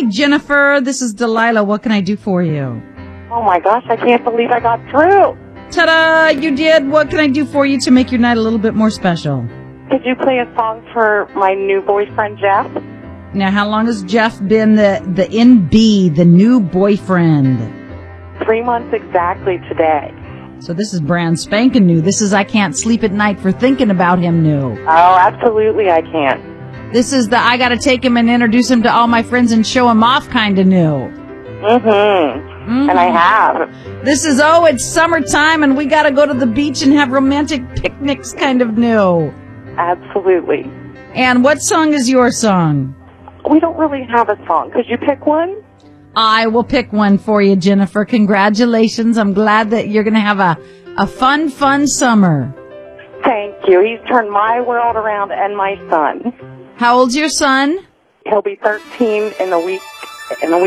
Jennifer. This is Delilah. What can I do for you? Oh, my gosh, I can't believe I got through. Ta-da! You did. What can I do for you to make your night a little bit more special? Could you play a song for my new boyfriend, Jeff? Now, how long has Jeff been the NB, the new boyfriend? 3 months exactly today. So this is brand spanking new. This is I can't sleep at night for thinking about him new. Oh, absolutely I can't. This is the I gotta take him and introduce him to all my friends and show him off kind of new. And I have. This is, it's summertime and we gotta go to the beach and have romantic picnics kind of new. Absolutely. And what song is your song? We don't really have a song. Could you pick one? I will pick one for you, Jennifer. Congratulations. I'm glad that you're going to have a fun summer. Thank you. He's turned my world around and my son. How old's your son? He'll be 13 in a week